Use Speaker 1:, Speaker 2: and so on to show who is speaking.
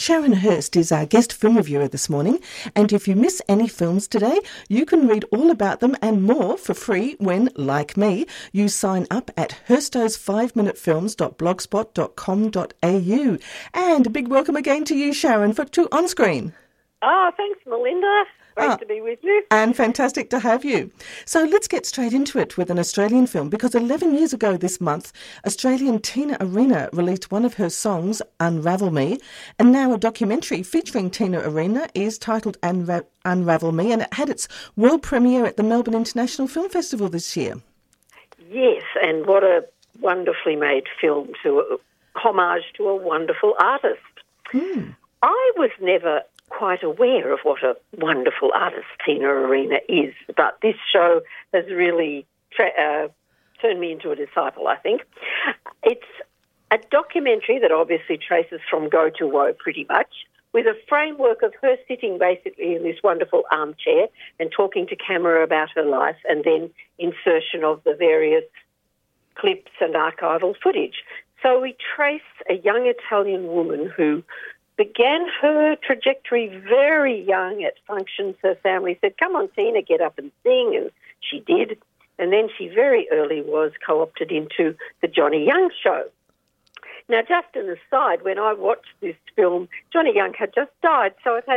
Speaker 1: Sharon Hurst is our guest film reviewer this morning, and if you miss any films today, you can read all about them and more for free when, like me, you sign up at hurstosfiveminutefilms.blogspot.com.au. And a big welcome again to you, Sharon, to On Screen.
Speaker 2: Oh, thanks, Melinda. Great to be with you.
Speaker 1: And fantastic to have you. So let's get straight into it with an Australian film, because 11 years ago this month, Australian Tina Arena released one of her songs, Unravel Me, and now a documentary featuring Tina Arena is titled Unravel Me, and it had its world premiere at the Melbourne International Film Festival this year.
Speaker 2: Yes, and what a wonderfully made film, to homage to a wonderful artist. I was never quite aware of what a wonderful artist Tina Arena is, but this show has really turned me into a disciple, I think. It's a documentary that obviously traces from go to woe pretty much, with a framework of her sitting basically in this wonderful armchair and talking to camera about her life, and then insertion of the various clips and archival footage. So we trace a young Italian woman who began her trajectory very young at functions. Her family said, "Come on, Tina, get up and sing," and she did. And then she very early was co-opted into the Johnny Young Show. Now, just an aside, when I watched this film, Johnny Young had just died, so it had